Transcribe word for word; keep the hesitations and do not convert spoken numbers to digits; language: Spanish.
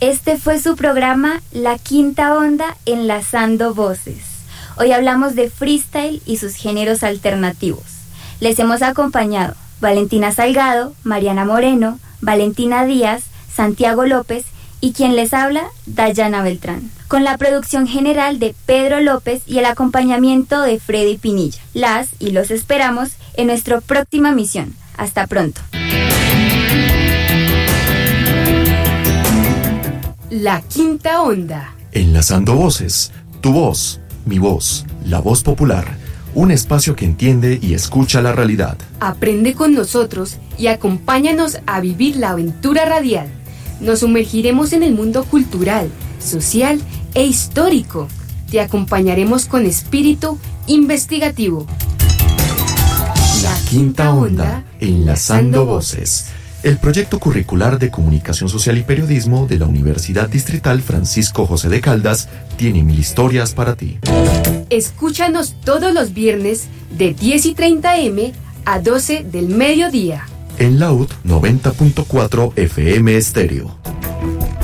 Este fue su programa La Quinta Onda, Enlazando Voces. Hoy hablamos de freestyle y sus géneros alternativos. Les hemos acompañado Valentina Salgado, Mariana Moreno, Valentina Díaz, Santiago López y quien les habla, Dayana Beltrán, con la producción general de Pedro López y el acompañamiento de Freddy Pinilla. Las y los esperamos en nuestra próxima misión. Hasta pronto. La Quinta Onda. Enlazando voces, tu voz, mi voz, la voz popular, un espacio que entiende y escucha la realidad. Aprende con nosotros y acompáñanos a vivir la aventura radial. Nos sumergiremos en el mundo cultural, social e histórico. Te acompañaremos con espíritu investigativo. La Quinta Onda, Enlazando Voces. El proyecto curricular de Comunicación Social y Periodismo de la Universidad Distrital Francisco José de Caldas tiene mil historias para ti. Escúchanos todos los viernes de diez y treinta eme a doce del mediodía. En Laud noventa punto cuatro F M Estéreo.